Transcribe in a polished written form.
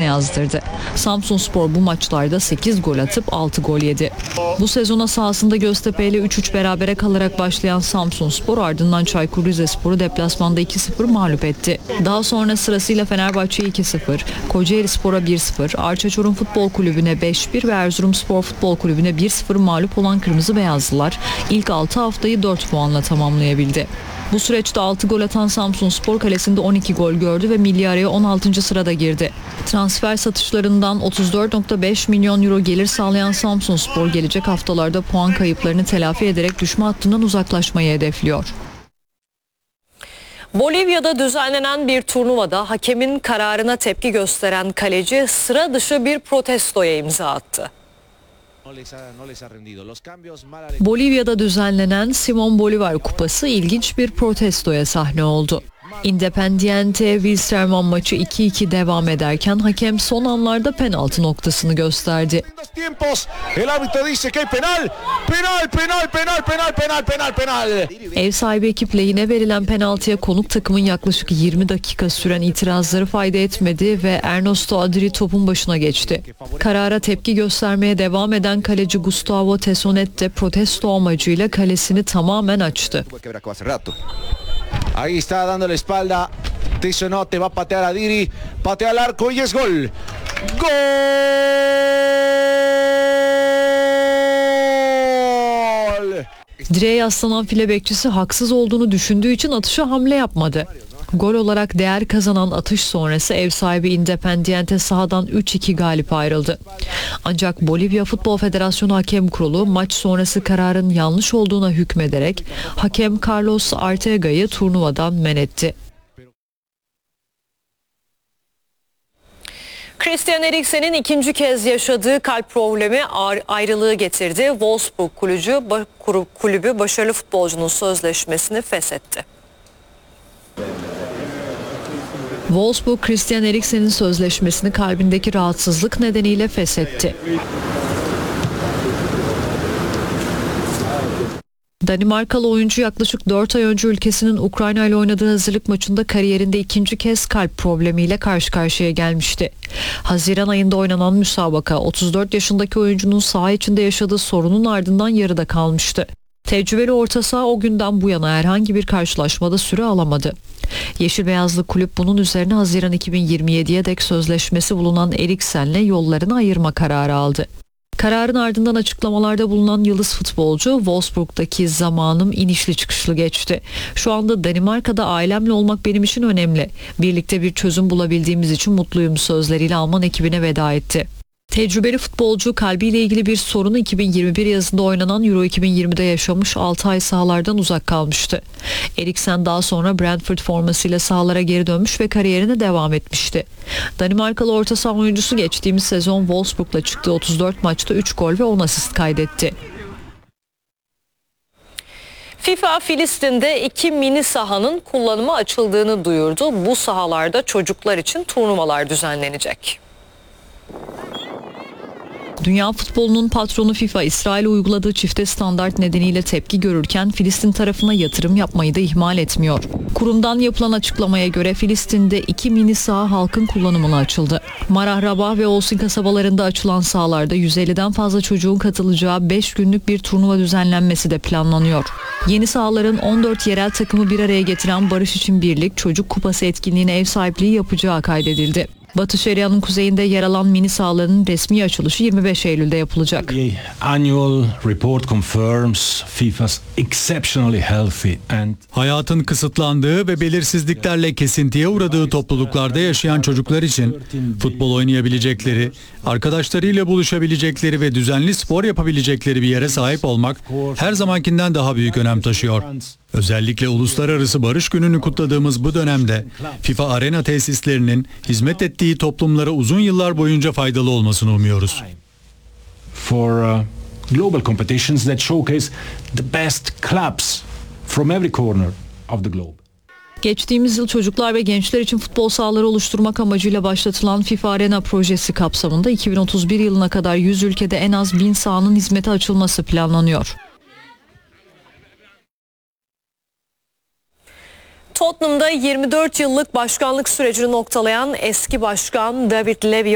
yazdırdı. Samsunspor bu maçlarda 8 gol atıp 6 gol yedi. Bu sezona sahasında Göztepe ile 3-3 berabere kalarak başlayan Samsunspor ardından Çaykur Rizespor'u deplasmanda 2-0 mağlup etti. Daha sonra sırasıyla Fenerbahçe'ye 2-0, Kocaelispor'a 1-0, Arçaçorun Futbol Kulübü'ne 5-1 ve Erzurumspor Futbol Kulübü'ne 1-0 mağlup olan Kırmızı Beyazlılar ilk 6 haftayı 4 puanla tamamlayabildi. Bu süreçte 6 gol atan Samsunspor kalesinde 12 gol gördü ve milli araya 16. sırada girdi. Transfer satışlarından 34,5 milyon euro gelir sağlayan Samsunspor gelecek haftalarda puan kayıplarını telafi ederek düşme hattından uzaklaşmayı hedefliyor. Bolivya'da düzenlenen bir turnuvada hakemin kararına tepki gösteren kaleci sıra dışı bir protestoya imza attı. Bolivya'da düzenlenen Simon Bolivar Kupası ilginç bir protestoya sahne oldu. Independiente Wilstermann maçı 2-2 devam ederken hakem son anlarda penaltı noktasını gösterdi. Ev sahibi ekip lehine verilen penaltıya konuk takımın yaklaşık 20 dakika süren itirazları fayda etmedi ve Ernesto Adri topun başına geçti. Karara tepki göstermeye devam eden kaleci Gustavo Tesonet de protesto amacıyla kalesini tamamen açtı. Ahí está dando la espalda. Tesonote va a patear a Diri. Patea al arco y es gol. ¡Gol! Direğe yaslanan file bekçisi haksız olduğunu düşündüğü için atışa hamle yapmadı. Gol olarak değer kazanan atış sonrası ev sahibi Independiente sahadan 3-2 galip ayrıldı. Ancak Bolivya Futbol Federasyonu Hakem Kurulu maç sonrası kararın yanlış olduğuna hükmederek hakem Carlos Artega'yı turnuvadan men etti. Christian Eriksen'in ikinci kez yaşadığı kalp problemi ayrılığı getirdi. Wolfsburg kulübü başarılı futbolcunun sözleşmesini feshetti. Wolfsburg, Christian Eriksen'in sözleşmesini kalbindeki rahatsızlık nedeniyle feshetti. Danimarkalı oyuncu yaklaşık 4 ay önce ülkesinin Ukrayna ile oynadığı hazırlık maçında kariyerinde ikinci kez kalp problemiyle karşı karşıya gelmişti. Haziran ayında oynanan müsabaka 34 yaşındaki oyuncunun saha içinde yaşadığı sorunun ardından yarıda kalmıştı. Tecrübeli orta saha o günden bu yana herhangi bir karşılaşmada süre alamadı. Yeşil Beyazlı kulüp bunun üzerine Haziran 2027'ye dek sözleşmesi bulunan Eriksen'le yollarını ayırma kararı aldı. Kararın ardından açıklamalarda bulunan yıldız futbolcu Wolfsburg'daki zamanım inişli çıkışlı geçti. Şu anda Danimarka'da ailemle olmak benim için önemli. Birlikte bir çözüm bulabildiğimiz için mutluyum sözleriyle Alman ekibine veda etti. Tecrübeli futbolcu kalbiyle ilgili bir sorunu 2021 yazında oynanan Euro 2020'de yaşamış, 6 ay sahalardan uzak kalmıştı. Eriksen daha sonra Brentford formasıyla sahalara geri dönmüş ve kariyerine devam etmişti. Danimarkalı orta saha oyuncusu geçtiğimiz sezon Wolfsburg'la çıktığı 34 maçta 3 gol ve 10 asist kaydetti. FIFA Filistin'de 2 mini sahanın kullanıma açıldığını duyurdu. Bu sahalarda çocuklar için turnuvalar düzenlenecek. Dünya futbolunun patronu FIFA, İsrail'e uyguladığı çifte standart nedeniyle tepki görürken Filistin tarafına yatırım yapmayı da ihmal etmiyor. Kurumdan yapılan açıklamaya göre Filistin'de 2 mini saha halkın kullanımına açıldı. Marah, Rabah ve Olsin kasabalarında açılan sahalarda 150'den fazla çocuğun katılacağı 5 günlük bir turnuva düzenlenmesi de planlanıyor. Yeni sahaların 14 yerel takımı bir araya getiren Barış İçin Birlik Çocuk Kupası etkinliğine ev sahipliği yapacağı kaydedildi. Batı Şeria'nın kuzeyinde yer alan mini sahaların resmi açılışı 25 Eylül'de yapılacak. The annual report confirms FIFA's exceptionally healthy and hayatın kısıtlandığı ve belirsizliklerle kesintiye uğradığı topluluklarda yaşayan çocuklar için futbol oynayabilecekleri, arkadaşlarıyla buluşabilecekleri ve düzenli spor yapabilecekleri bir yere sahip olmak her zamankinden daha büyük önem taşıyor. Özellikle Uluslararası Barış Günü'nü kutladığımız bu dönemde FIFA Arena tesislerinin hizmet ettiği toplumlara uzun yıllar boyunca faydalı olmasını umuyoruz. for global competitions that showcase the best clubs from every corner of the globe. Geçtiğimiz yıl çocuklar ve gençler için futbol sahaları oluşturmak amacıyla başlatılan FIFA Arena projesi kapsamında 2031 yılına kadar 100 ülkede en az 1000 sahanın hizmete açılması planlanıyor. Tottenham'da 24 yıllık başkanlık sürecini noktalayan eski başkan David Levy